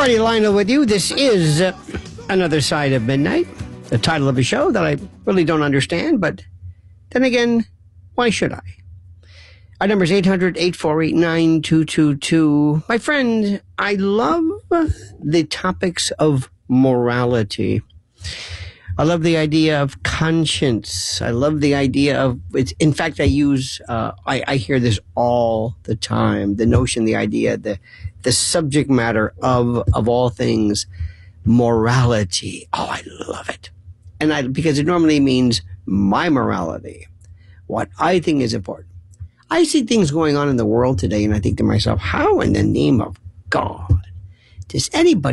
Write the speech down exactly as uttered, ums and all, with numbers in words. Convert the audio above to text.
Marty Lionel with you. This is uh, Another Side of Midnight, the title of a show that I really don't understand, but then again, why should I? Our number is eight hundred, eight four eight, nine two two two. My friend, I love the topics of morality. I love the idea of conscience. I love the idea of, it's, in fact, I use, uh, I, I hear this all the time, the notion, the idea, the, the subject matter of, of all things, morality. Oh, I love it. And I, because it normally means my morality, what I think is important. I see things going on in the world today and I think to myself, how in the name of God does anybody